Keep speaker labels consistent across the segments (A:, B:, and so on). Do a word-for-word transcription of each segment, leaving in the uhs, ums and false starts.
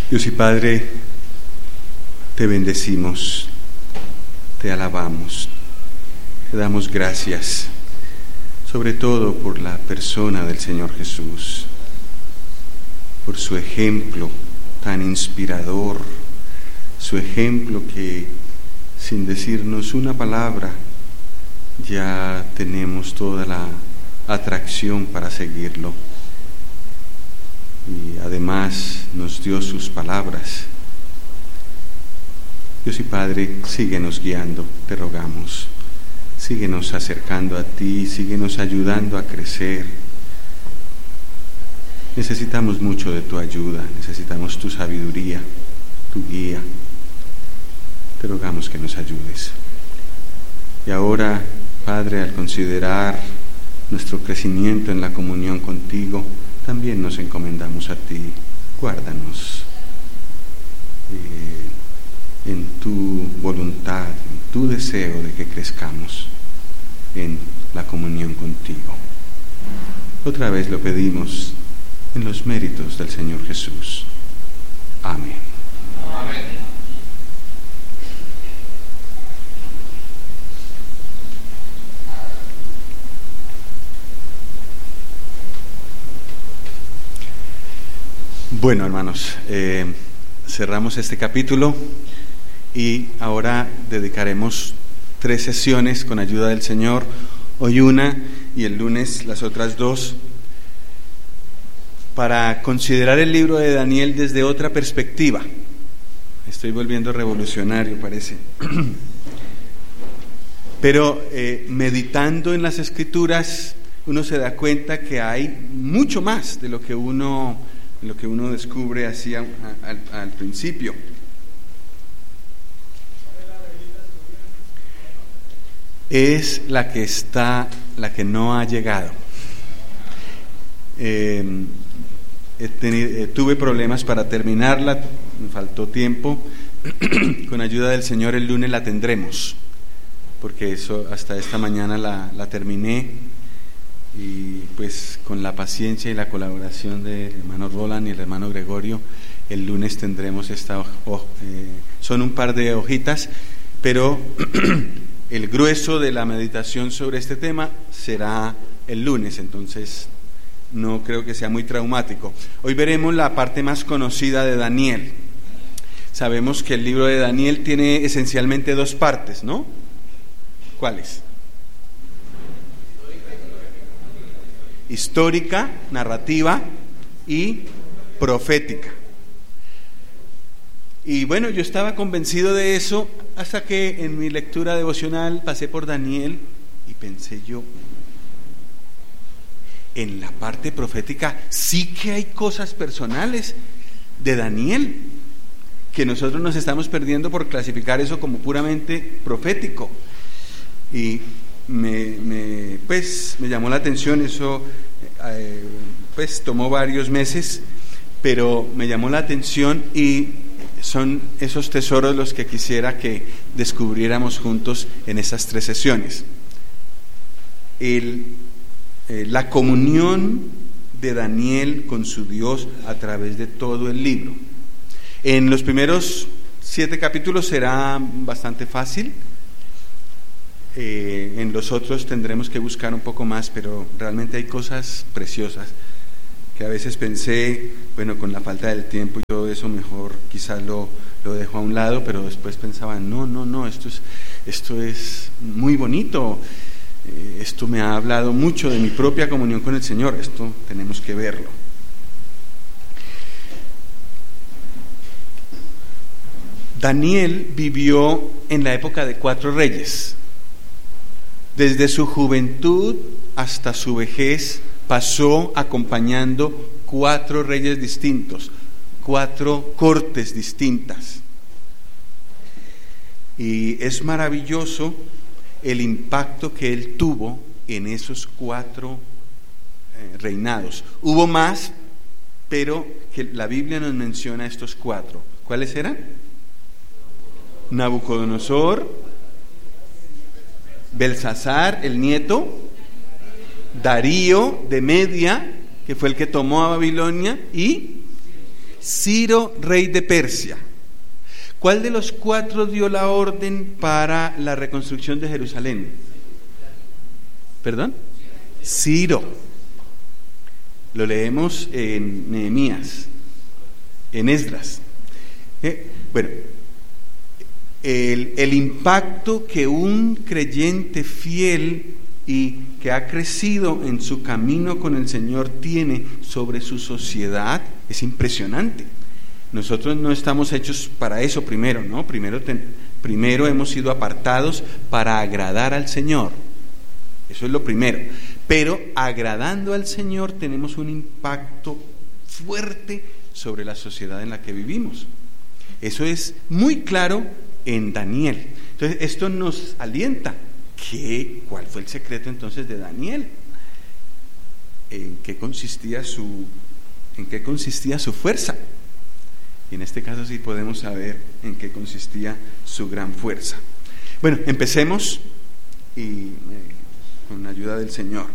A: Dios y Padre, te bendecimos, te alabamos, te damos gracias, sobre todo por la persona del Señor Jesús, por su ejemplo tan inspirador, su ejemplo que, sin decirnos una palabra, ya tenemos toda la atracción para seguirlo. Y además nos dio sus palabras. Dios y Padre, síguenos guiando, te rogamos. Síguenos acercando a ti, síguenos ayudando a crecer. Necesitamos mucho de tu ayuda, necesitamos tu sabiduría, tu guía. Te rogamos que nos ayudes. Y ahora, Padre, al considerar nuestro crecimiento en la comunión contigo, también nos encomendamos a ti. Guárdanos eh, en tu voluntad, en tu deseo de que crezcamos en la comunión contigo. Otra vez lo pedimos en los méritos del Señor Jesús. Amén. Amén. Bueno, hermanos, eh, cerramos este capítulo y ahora dedicaremos tres sesiones con ayuda del Señor, hoy una y el lunes las otras dos, para considerar el libro de Daniel desde otra perspectiva. Estoy volviendo revolucionario, parece. Pero eh, meditando en las Escrituras, uno se da cuenta que hay mucho más de lo que uno... lo que uno descubre así al, al, al principio. Es la que está, la que no ha llegado. Eh, he tenido, eh, tuve problemas para terminarla, me faltó tiempo. Con ayuda del Señor el lunes la tendremos, porque eso hasta esta mañana la, la terminé. Y pues con la paciencia y la colaboración del hermano Roland y el hermano Gregorio, el lunes tendremos esta oh, eh, son un par de hojitas, pero el grueso de la meditación sobre este tema será el lunes, entonces no creo que sea muy traumático. Hoy veremos la parte más conocida de Daniel. Sabemos que el libro de Daniel tiene esencialmente dos partes, ¿no? ¿Cuáles? Histórica, narrativa y profética. Y bueno, yo estaba convencido de eso hasta que en mi lectura devocional pasé por Daniel y pensé yo, en la parte profética sí que hay cosas personales de Daniel que nosotros nos estamos perdiendo por clasificar eso como puramente profético. Y Me, me, pues, me llamó la atención eso, eh, pues tomó varios meses, pero me llamó la atención y son esos tesoros los que quisiera que descubriéramos juntos en estas tres sesiones. El, eh, la comunión de Daniel con su Dios a través de todo el libro. En los primeros siete capítulos será bastante fácil. Eh, en los otros tendremos que buscar un poco más, pero realmente hay cosas preciosas que a veces pensé, bueno, con la falta del tiempo y todo eso, mejor quizás lo, lo dejo a un lado, pero después pensaba, no, no, no, esto es, esto es muy bonito, eh, esto me ha hablado mucho de mi propia comunión con el Señor, esto tenemos que verlo. Daniel vivió en la época de cuatro reyes. Desde su juventud hasta su vejez pasó acompañando cuatro reyes distintos, cuatro cortes distintas. Y es maravilloso el impacto que él tuvo en esos cuatro eh, reinados. Hubo más, pero que la Biblia nos menciona estos cuatro. ¿Cuáles eran? Nabucodonosor, Belsasar, el nieto, Darío de Media, que fue el que tomó a Babilonia, y Ciro, rey de Persia. ¿Cuál de los cuatro dio la orden para la reconstrucción de Jerusalén? ¿Perdón? Ciro. Lo leemos en Nehemías, en Esdras. Eh, bueno, el, el impacto que un creyente fiel y que ha crecido en su camino con el Señor tiene sobre su sociedad es impresionante. Nosotros no estamos hechos para eso primero, ¿no? Primero, ten, primero hemos sido apartados para agradar al Señor. Eso es lo primero. Pero agradando al Señor tenemos un impacto fuerte sobre la sociedad en la que vivimos. Eso es muy claro en Daniel. Entonces, esto nos alienta. ¿Qué, ¿Cuál fue el secreto entonces de Daniel? ¿En qué consistía su, en qué consistía su fuerza? Y en este caso sí podemos saber en qué consistía su gran fuerza. Bueno, empecemos y eh, con la ayuda del Señor.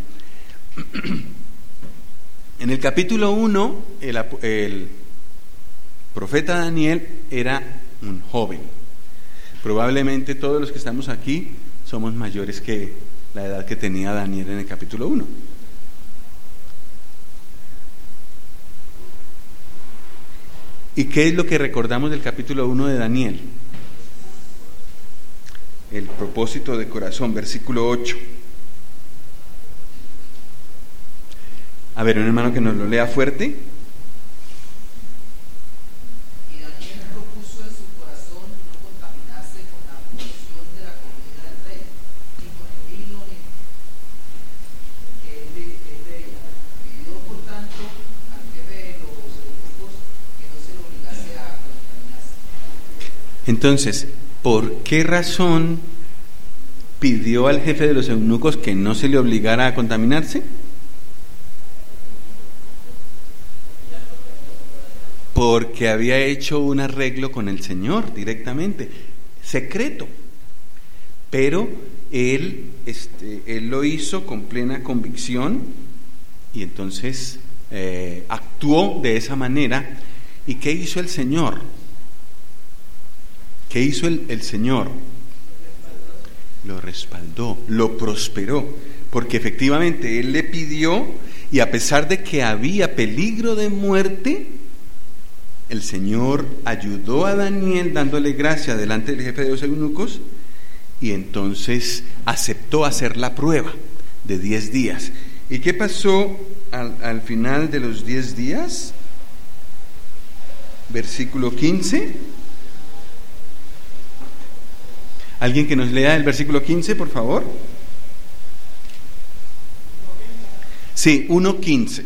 A: En el capítulo uno, el, el profeta Daniel era un joven. Probablemente todos los que estamos aquí somos mayores que la edad que tenía Daniel en el capítulo uno. ¿Y qué es lo que recordamos del capítulo uno de Daniel? El propósito de corazón, versículo ocho. A ver, un hermano que nos lo lea fuerte.
B: Y Daniel propuso en su corazón no contaminarse con la porción de la comida del rey, ni con el vino, ni que él bebía. Pidió por tanto al jefe de los eunucos que no se le obligase a contaminarse.
A: Entonces, ¿por qué razón pidió al jefe de los eunucos que no se le obligara a contaminarse? Porque había hecho un arreglo con el Señor directamente, secreto. Pero él, este, él lo hizo con plena convicción y entonces eh, actuó de esa manera. ¿Y qué hizo el Señor? ¿Qué hizo el, el Señor? Lo respaldó, lo prosperó, porque efectivamente él le pidió, y a pesar de que había peligro de muerte, el Señor ayudó a Daniel dándole gracia delante del jefe de los eunucos, y entonces aceptó hacer la prueba de diez días. ¿Y qué pasó al, al final de los diez días? Versículo quince. ¿Alguien que nos lea el versículo quince, por favor? Sí, uno quince.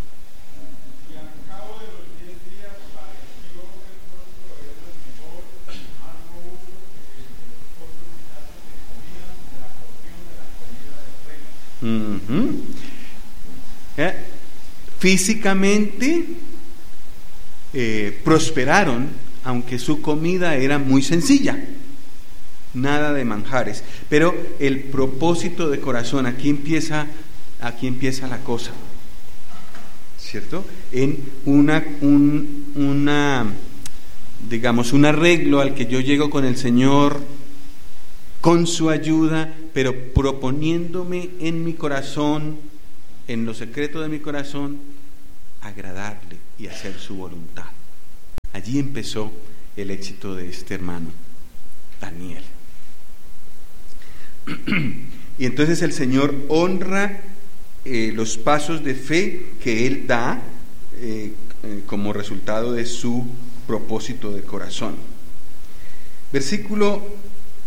A: Uh-huh. ¿Eh? Físicamente eh, prosperaron, aunque su comida era muy sencilla, nada de manjares, pero el propósito de corazón, aquí empieza, aquí empieza la cosa, ¿cierto? En una, un, una, digamos, un arreglo al que yo llego con el Señor, con su ayuda, pero proponiéndome en mi corazón, en lo secreto de mi corazón, agradarle y hacer su voluntad. Allí empezó el éxito de este hermano, Daniel. Y entonces el Señor honra eh, los pasos de fe que Él da eh, eh, como resultado de su propósito de corazón. Versículo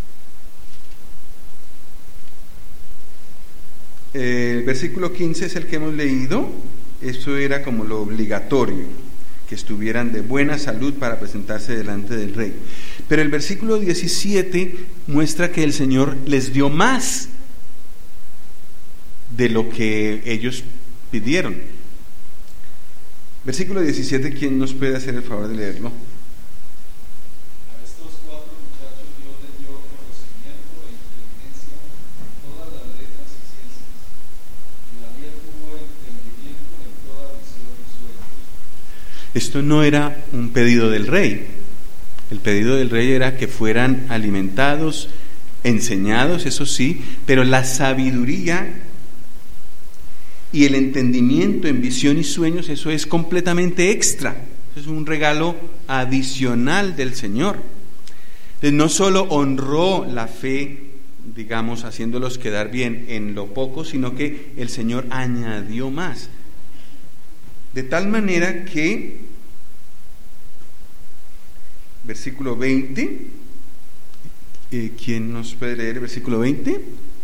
A: El versículo quince es el que hemos leído. Eso era como lo obligatorio, que estuvieran de buena salud para presentarse delante del rey. Pero el versículo diecisiete muestra que el Señor les dio más de lo que ellos pidieron. Versículo diecisiete, ¿quién nos puede hacer el favor de leerlo? Esto no era un pedido del rey. El pedido del rey era que fueran alimentados, enseñados, eso sí, pero la sabiduría y el entendimiento en visión y sueños, eso es completamente extra. Eso es un regalo adicional del Señor. Entonces, no solo honró la fe, digamos, haciéndolos quedar bien en lo poco, sino que el Señor añadió más. De tal manera que, versículo veinte, eh, ¿quién nos puede leer el versículo veinte?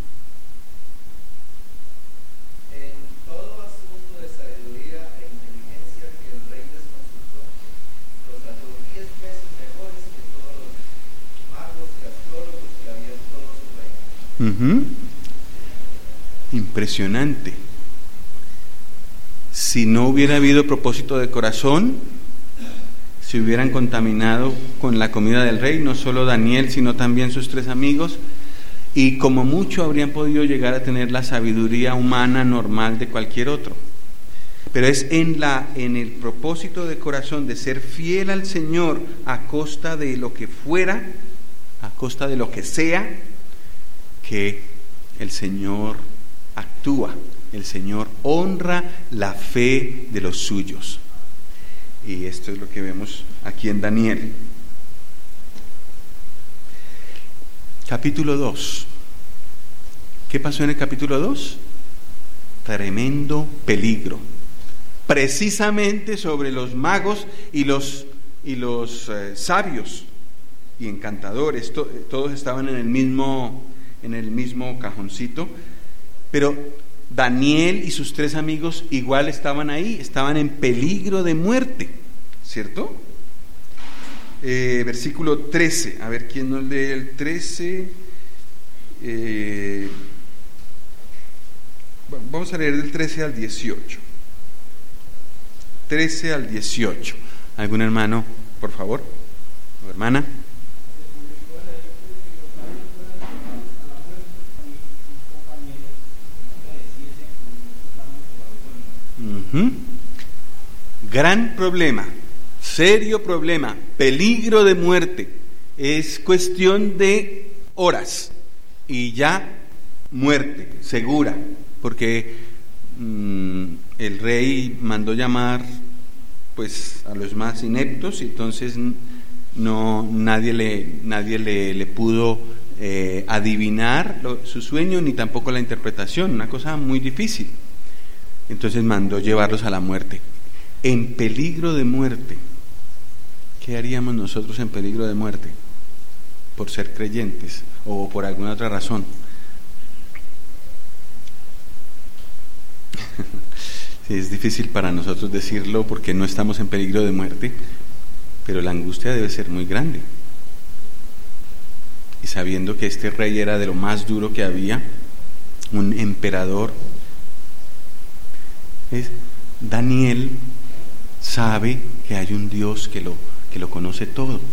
A: Uh-huh. Impresionante. Si no hubiera habido propósito de corazón, se hubieran contaminado con la comida del rey, no solo Daniel, sino también sus tres amigos, y como mucho habrían podido llegar a tener la sabiduría humana normal de cualquier otro. Pero es en, la, en el propósito de corazón de ser fiel al Señor a costa de lo que fuera, a costa de lo que sea, que el Señor actúa, el Señor honra la fe de los suyos. Y esto es lo que vemos aquí en Daniel. Capítulo dos. ¿Qué pasó en el capítulo dos? Tremendo peligro. Precisamente sobre los magos y los, y los eh, sabios y encantadores. To, todos estaban en el mismo... en el mismo cajoncito, pero Daniel y sus tres amigos igual estaban ahí, estaban en peligro de muerte, ¿cierto? Eh, versículo trece, a ver quién nos lee el trece. Eh, vamos a leer del trece al dieciocho. trece al dieciocho. ¿Algún hermano, por favor? ¿O hermana? Uh-huh. Gran problema, serio problema, peligro de muerte. Es cuestión de horas y ya muerte segura, porque mmm, el rey mandó llamar pues a los más ineptos y entonces no nadie le nadie le, le pudo eh, adivinar lo, su sueño ni tampoco la interpretación, una cosa muy difícil. Entonces mandó llevarlos a la muerte, en peligro de muerte. ¿Qué haríamos nosotros en peligro de muerte? Por ser creyentes o por alguna otra razón. Sí, es difícil para nosotros decirlo porque no estamos en peligro de muerte, pero la angustia debe ser muy grande. Y sabiendo que este rey era de lo más duro que había, un emperador, es, Daniel sabe que hay un Dios que lo, que lo conoce todo,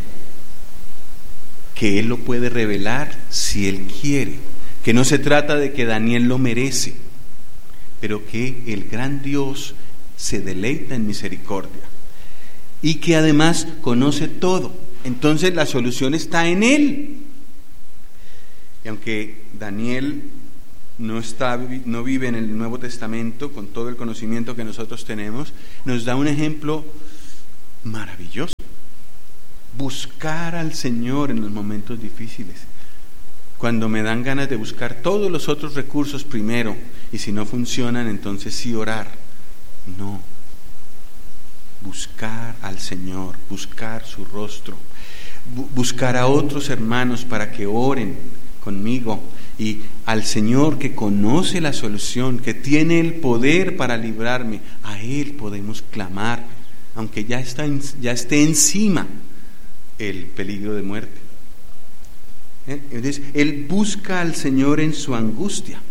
A: que Él lo puede revelar si Él quiere, que no se trata de que Daniel lo merece, pero que el gran Dios se deleita en misericordia y que además conoce todo. Entonces la solución está en Él. Y aunque Daniel no está, no vive en el Nuevo Testamento con todo el conocimiento que nosotros tenemos, nos da un ejemplo maravilloso. Buscar al Señor en los momentos difíciles. Cuando me dan ganas de buscar todos los otros recursos primero, y si no funcionan, entonces sí orar. No. Buscar al Señor, buscar su rostro, bu- buscar a otros hermanos para que oren conmigo, y al Señor que conoce la solución, que tiene el poder para librarme, a Él podemos clamar, aunque ya está en, ya esté encima el peligro de muerte. ¿Eh? Entonces, Él busca al Señor en su angustia,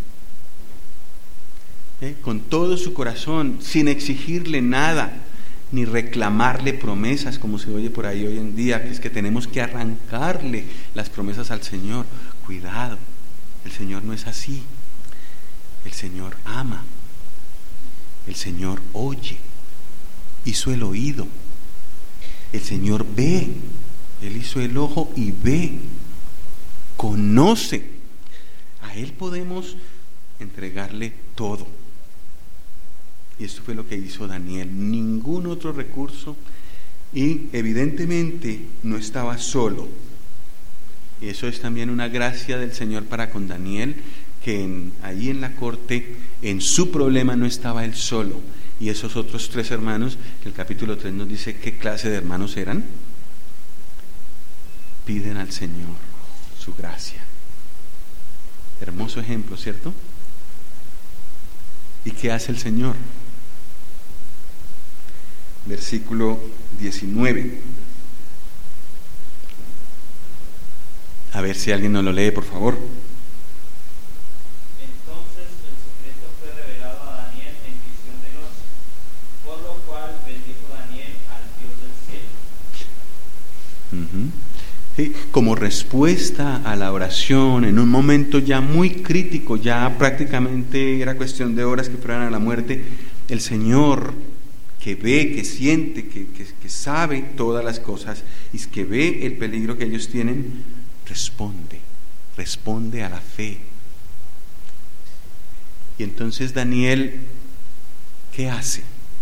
A: ¿Eh? con todo su corazón, sin exigirle nada, ni reclamarle promesas, como se oye por ahí hoy en día, que es que tenemos que arrancarle las promesas al Señor. Cuidado, el Señor no es así. El Señor ama, el Señor oye, hizo el oído. El Señor ve. Él hizo el ojo y ve. Conoce. A Él podemos entregarle todo. Y esto fue lo que hizo Daniel. Ningún otro recurso. Y evidentemente no estaba solo. Y eso es también una gracia del Señor para con Daniel, que en, ahí en la corte, en su problema no estaba él solo. Y esos otros tres hermanos, que el capítulo tres nos dice qué clase de hermanos eran, piden al Señor su gracia. Hermoso ejemplo, ¿cierto? ¿Y qué hace el Señor? Versículo diecinueve. A ver si alguien nos lo lee, por favor.
C: Entonces el secreto fue revelado a Daniel en visión de noche, por lo cual bendijo Daniel al Dios del cielo.
A: Uh-huh. Sí, como respuesta a la oración, en un momento ya muy crítico, ya prácticamente era cuestión de horas que fueran a la muerte, el Señor, que ve, que siente, que, que, que sabe todas las cosas y que ve el peligro que ellos tienen, responde, responde a la fe. Y entonces Daniel, ¿qué hace?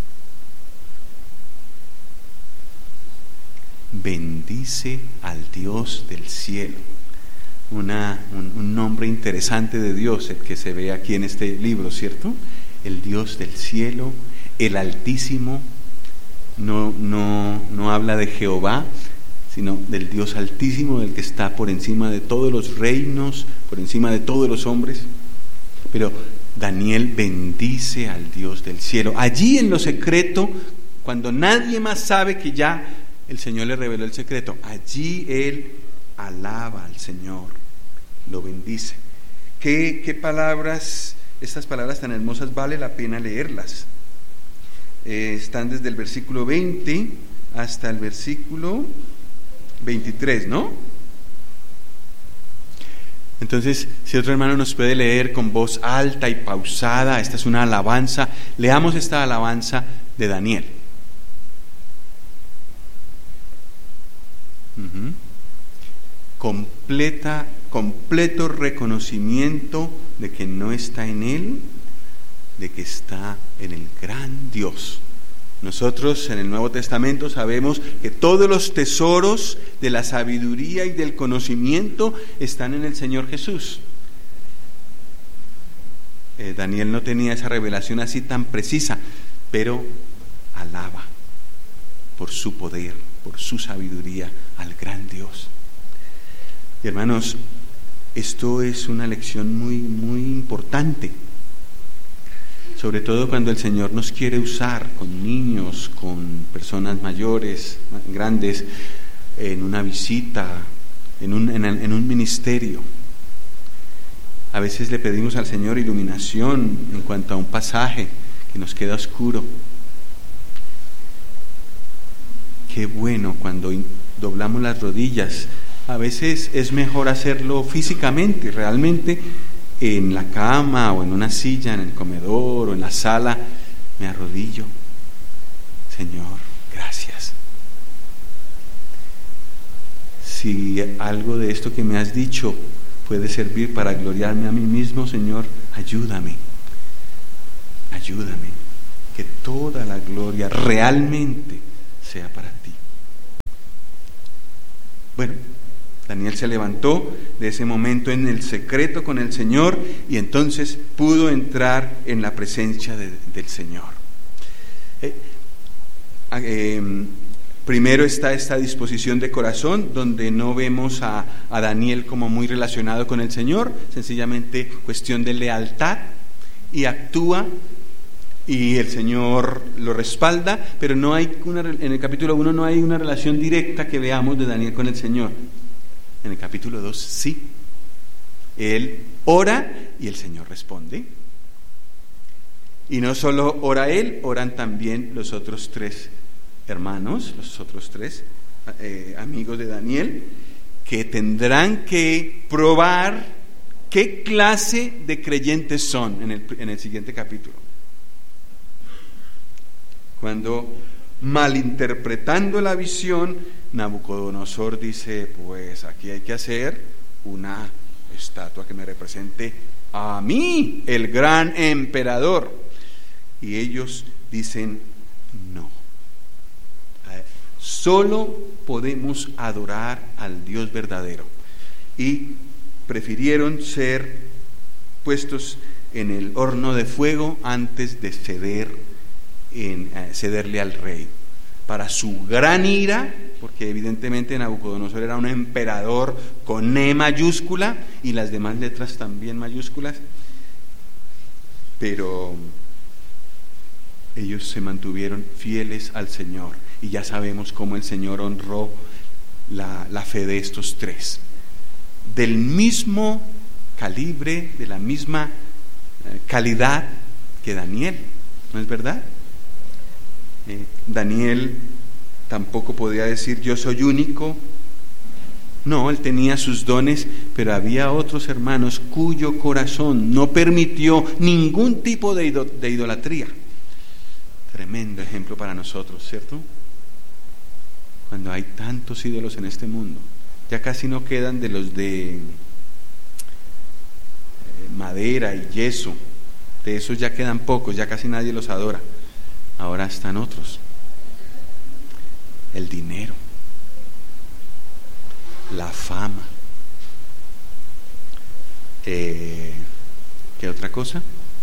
A: Bendice al Dios del cielo. Una, un, un nombre interesante de Dios, el que se ve aquí en este libro, ¿cierto? El Dios del cielo, el Altísimo. No, no, no habla de Jehová, sino del Dios Altísimo, del que está por encima de todos los reinos, por encima de todos los hombres. Pero Daniel bendice al Dios del cielo. Allí en lo secreto, cuando nadie más sabe que ya el Señor le reveló el secreto, allí él alaba al Señor, lo bendice. ¿Qué, qué palabras, estas palabras tan hermosas, vale la pena leerlas? Eh, están desde el versículo veinte hasta el versículo veintitrés, ¿no? Entonces, si otro hermano nos puede leer con voz alta y pausada, esta es una alabanza, leamos esta alabanza de Daniel. Uh-huh. Completa, completo reconocimiento de que no está en él, de que está en el gran Dios. Nosotros en el Nuevo Testamento sabemos que todos los tesoros de la sabiduría y del conocimiento están en el Señor Jesús. Eh, Daniel no tenía esa revelación así tan precisa, pero alaba por su poder, por su sabiduría al gran Dios. Y hermanos, esto es una lección muy, muy importante. Sobre todo cuando el Señor nos quiere usar con niños, con personas mayores, grandes, en una visita, en un, en, en un ministerio. A veces le pedimos al Señor iluminación en cuanto a un pasaje que nos queda oscuro. Qué bueno cuando doblamos las rodillas. A veces es mejor hacerlo físicamente, realmente, en la cama o en una silla, en el comedor o en la sala, me arrodillo. Señor, gracias. Si algo de esto que me has dicho puede servir para gloriarme a mí mismo, Señor, ayúdame. Ayúdame. Que toda la gloria realmente sea para ti. Bueno, Daniel se levantó de ese momento en el secreto con el Señor y entonces pudo entrar en la presencia de, del Señor. Eh, eh, primero está esta disposición de corazón, donde no vemos a, a Daniel como muy relacionado con el Señor, sencillamente cuestión de lealtad, y actúa y el Señor lo respalda, pero no hay una, en el capítulo uno no hay una relación directa que veamos de Daniel con el Señor. En el capítulo dos sí. Él ora y el Señor responde. Y no solo ora él, oran también los otros tres hermanos, los otros tres eh, amigos de Daniel, que tendrán que probar qué clase de creyentes son en el, en el siguiente capítulo. Cuando malinterpretando la visión, Nabucodonosor dice, pues aquí hay que hacer una estatua que me represente a mí, el gran emperador. Y ellos dicen, no, solo podemos adorar al Dios verdadero. Y prefirieron ser puestos en el horno de fuego antes de ceder en, eh, cederle al rey. Para su gran ira, porque evidentemente Nabucodonosor era un emperador con E mayúscula y las demás letras también mayúsculas, pero ellos se mantuvieron fieles al Señor, y ya sabemos cómo el Señor honró la, la fe de estos tres. Del mismo calibre, de la misma eh, calidad que Daniel, ¿no es verdad? Eh, Daniel tampoco podía decir yo soy único. No, él tenía sus dones, pero había otros hermanos cuyo corazón no permitió ningún tipo de, ido, de idolatría. Tremendo ejemplo para nosotros, ¿cierto? Cuando hay tantos ídolos en este mundo, ya casi no quedan de los de eh, madera y yeso, de esos ya quedan pocos, ya casi nadie los adora. Ahora están otros. El dinero, la fama, eh, ¿qué otra cosa?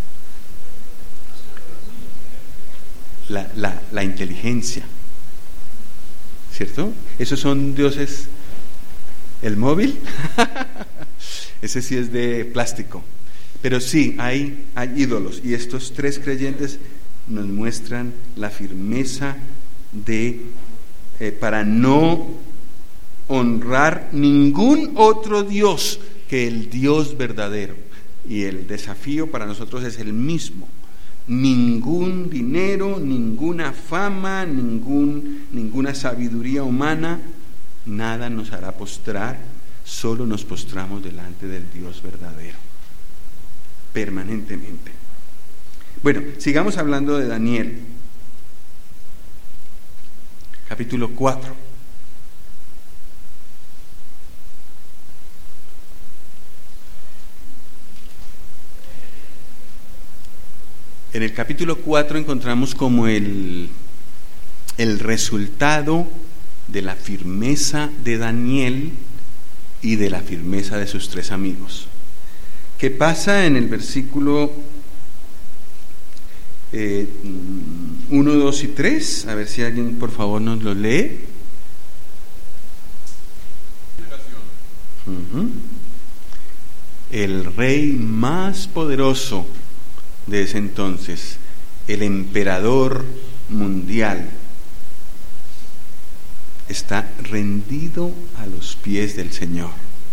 A: La, la, la inteligencia, ¿cierto? Esos son dioses. El móvil, ese sí es de plástico, pero sí hay, hay ídolos, y estos tres creyentes nos muestran la firmeza de eh, para no honrar ningún otro Dios que el Dios verdadero. Y el desafío para nosotros es el mismo: ningún dinero, ninguna fama, ningún, ninguna sabiduría humana, nada nos hará postrar, solo nos postramos delante del Dios verdadero, permanentemente. Bueno, sigamos hablando de Daniel, capítulo cuatro. En el capítulo cuatro encontramos como el, el resultado de la firmeza de Daniel y de la firmeza de sus tres amigos. ¿Qué pasa en el versículo eh, uno, dos y tres? A ver si alguien por favor nos lo lee. Uh-huh. El rey más poderoso de ese entonces, el emperador mundial, está rendido a los pies del Señor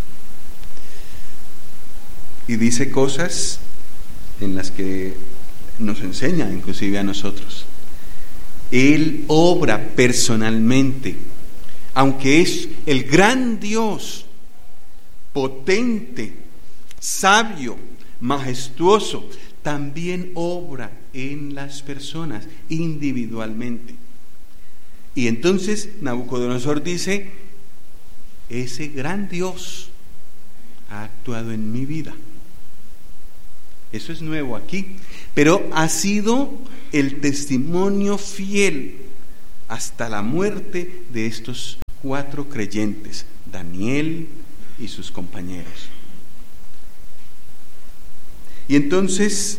A: y dice cosas en las que nos enseña inclusive a nosotros. Él obra personalmente, aunque es el gran Dios, potente, sabio, majestuoso, también obra en las personas individualmente. Y entonces Nabucodonosor dice: ese gran Dios ha actuado en mi vida. Eso es nuevo aquí, pero ha sido el testimonio fiel hasta la muerte de estos cuatro creyentes, Daniel y sus compañeros. Y entonces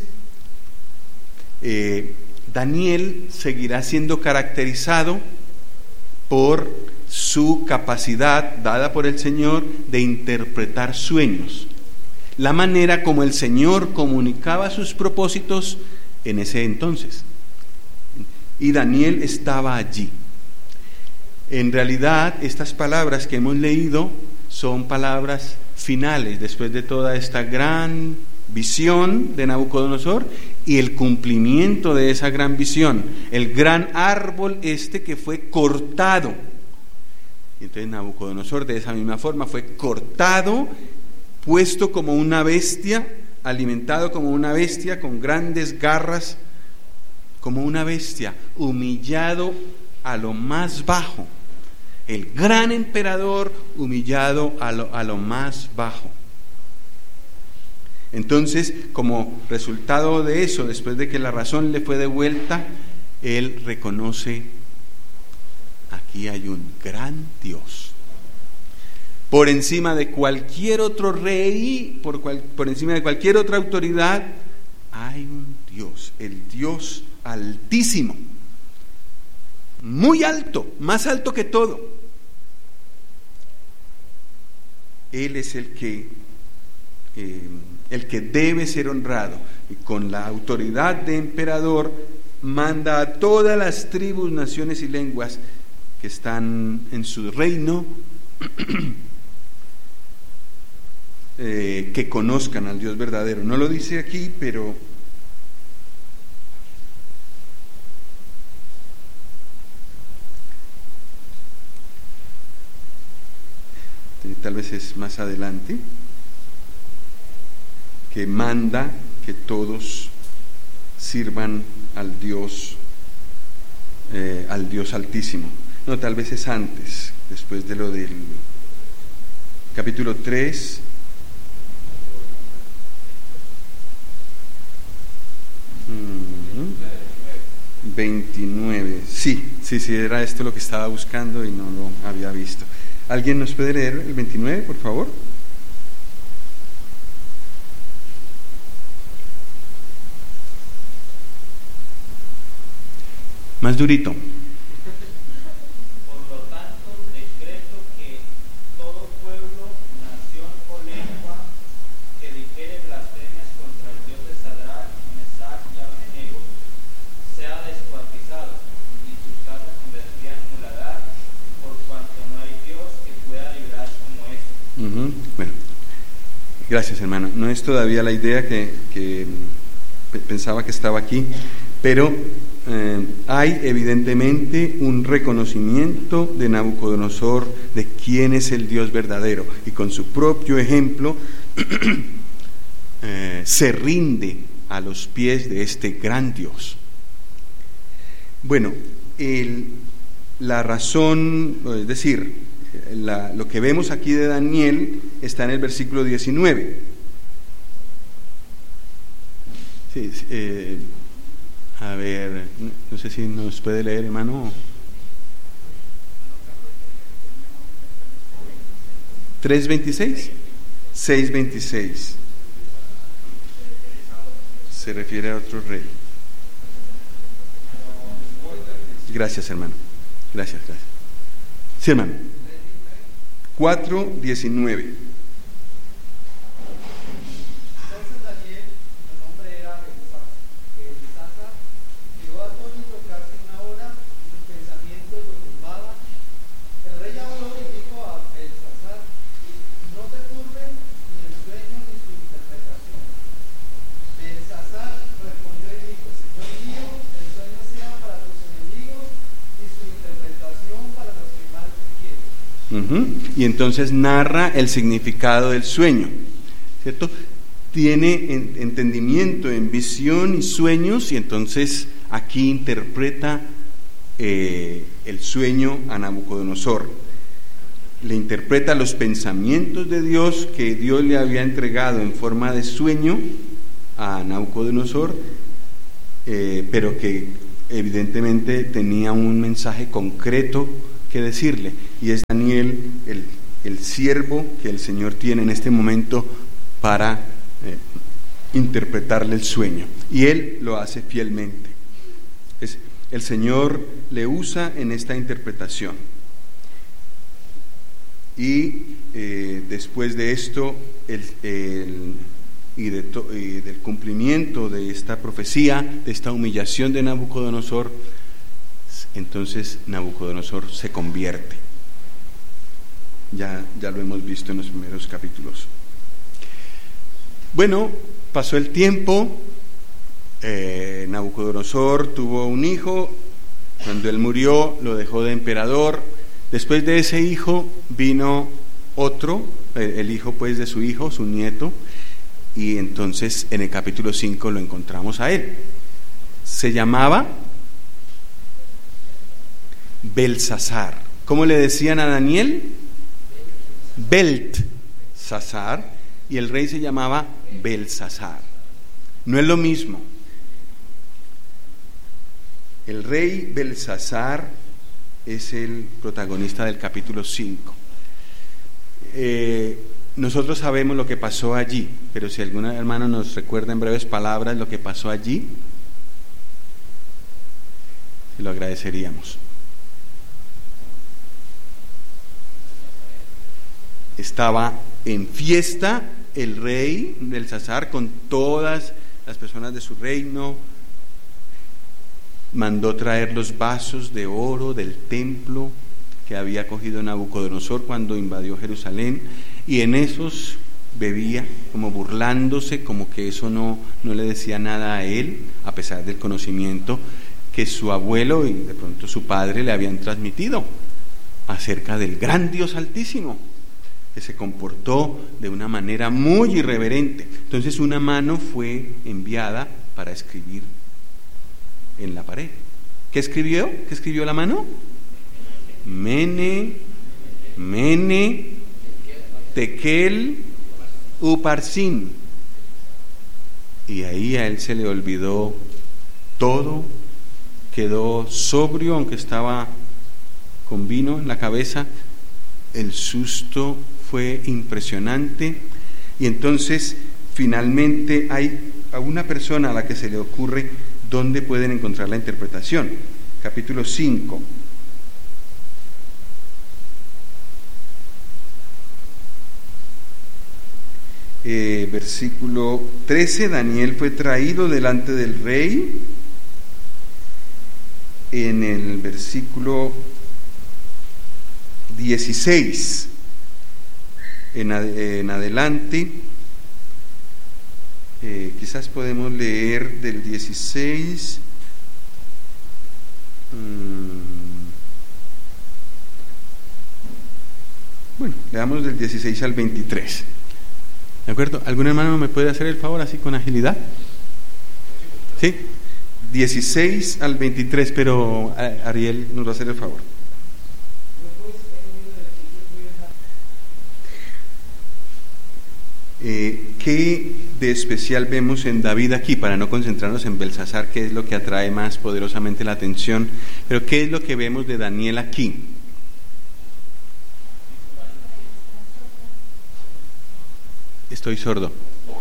A: eh, Daniel seguirá siendo caracterizado por su capacidad dada por el Señor de interpretar sueños, la manera como el Señor comunicaba sus propósitos en ese entonces. Y Daniel estaba allí. En realidad, estas palabras que hemos leído son palabras finales después de toda esta gran visión de Nabucodonosor y el cumplimiento de esa gran visión, el gran árbol este que fue cortado. Y entonces Nabucodonosor de esa misma forma fue cortado, puesto como una bestia, alimentado como una bestia, con grandes garras, como una bestia, humillado a lo más bajo. El gran emperador humillado a lo, a lo más bajo. Entonces, como resultado de eso, después de que la razón le fue devuelta, él reconoce: aquí hay un gran Dios. Por encima de cualquier otro rey, por, cual, por encima de cualquier otra autoridad, hay un Dios, el Dios altísimo, muy alto, más alto que todo. Él es el que, eh, el que debe ser honrado, y con la autoridad de emperador manda a todas las tribus, naciones y lenguas que están en su reino eh, que conozcan al Dios verdadero. No lo dice aquí, pero tal vez es más adelante, que manda que todos sirvan al Dios, eh, al Dios altísimo. No, tal vez es antes, después de lo del capítulo tres. veintinueve. Sí, sí, sí, era esto lo que estaba buscando y no lo había visto. ¿Alguien nos puede leer el veintinueve, por favor? Más durito.
C: Por lo tanto, decreto que todo pueblo, nación o lengua que dijere blasfemias contra el Dios de Sadrach, Mesach y Abednego sea descuartizado y sus casas convertidas en muladar, por cuanto no hay Dios que pueda librar como este.
A: Uh-huh. Bueno, gracias, hermano. No es todavía la idea que, que pensaba que estaba aquí, pero eh, hay evidentemente un reconocimiento de Nabucodonosor de quién es el Dios verdadero, y con su propio ejemplo eh, se rinde a los pies de este gran Dios. Bueno, el, la razón, es decir, la, lo que vemos aquí de Daniel está en el versículo diecinueve. Sí, eh, a ver, no sé si nos puede leer, hermano. ¿tres veintiséis? seis veintiséis. Se refiere a otro rey. Gracias, hermano. Gracias, gracias. Sí, hermano. cuatro diecinueve. Uh-huh. Y entonces narra el significado del sueño, ¿cierto? Tiene en, entendimiento en visión y sueños, y entonces aquí interpreta eh, el sueño a Nabucodonosor. Le interpreta los pensamientos de Dios que Dios le había entregado en forma de sueño a Nabucodonosor, eh, pero que evidentemente tenía un mensaje concreto que decirle, y es Daniel el, el siervo que el Señor tiene en este momento para eh, interpretarle el sueño, y él lo hace fielmente. Es, el Señor le usa en esta interpretación, y eh, después de esto el, el, y, de to, y del cumplimiento de esta profecía, de esta humillación de Nabucodonosor, entonces Nabucodonosor se convierte. Ya, ya lo hemos visto en los primeros capítulos. Bueno, pasó el tiempo, eh, Nabucodonosor tuvo un hijo. Cuando él murió, lo dejó de emperador. Después de ese hijo vino otro, eh, el hijo pues de su hijo, su nieto, y entonces en el capítulo cinco lo encontramos a él. Se llamaba Belsasar. ¿Cómo le decían a Daniel? Beltsasar, y el rey se llamaba Belsasar. No es lo mismo. El rey Belsasar es el protagonista del capítulo cinco. Eh, nosotros sabemos lo que pasó allí, pero si algún hermano nos recuerda en breves palabras lo que pasó allí, lo agradeceríamos. Estaba en fiesta el rey Belsasar con todas las personas de su reino. Mandó traer los vasos de oro del templo que había cogido Nabucodonosor cuando invadió Jerusalén, y en esos bebía, como burlándose, como que eso no, no le decía nada a él, a pesar del conocimiento que su abuelo y de pronto su padre le habían transmitido acerca del gran Dios Altísimo, que se comportó de una manera muy irreverente. Entonces una mano fue enviada para escribir en la pared. ¿Qué escribió? ¿Qué escribió la mano? Mene, Mene, Tekel, Uparsin. Y ahí a él se le olvidó todo, quedó sobrio, aunque estaba con vino en la cabeza. El susto fue impresionante, y entonces finalmente hay a una persona a la que se le ocurre dónde pueden encontrar la interpretación. Capítulo cinco. Eh, versículo trece. Daniel fue traído delante del rey. En el versículo dieciséis en, ad, en adelante, eh, quizás podemos leer del dieciséis, mmm, bueno, leamos del dieciséis al veintitrés. ¿De acuerdo? ¿Algún hermano me puede hacer el favor así con agilidad? ¿Sí? dieciséis al veintitrés, pero Ariel nos va a hacer el favor. Eh, ¿Qué de especial vemos en David aquí? Para no concentrarnos en Belsasar, ¿qué es lo que atrae más poderosamente la atención? Pero ¿qué es lo que vemos de Daniel aquí? Estoy sordo.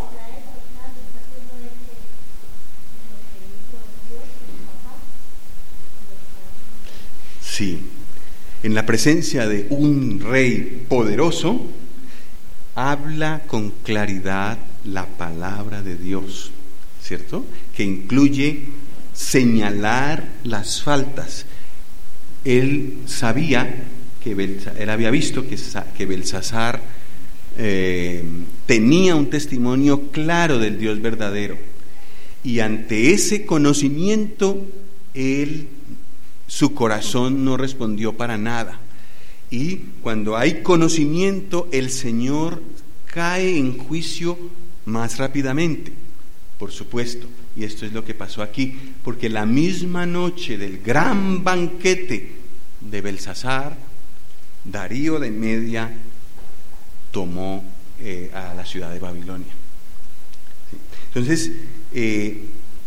A: Sí, en la presencia de un rey poderoso, habla con claridad la palabra de Dios, ¿cierto? Que incluye señalar las faltas. Él sabía que Belsasar, él había visto que, que Belsasar eh, tenía un testimonio claro del Dios verdadero, y ante ese conocimiento él, su corazón no respondió para nada. Y cuando hay conocimiento, el Señor cae en juicio más rápidamente, por supuesto. Y esto es lo que pasó aquí, porque la misma noche del gran banquete de Belsasar, Darío de Media tomó eh, a la ciudad de Babilonia. ¿Sí? Entonces, eh,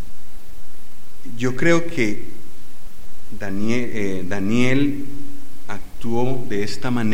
A: yo creo que Daniel, eh, Daniel actuó de esta manera.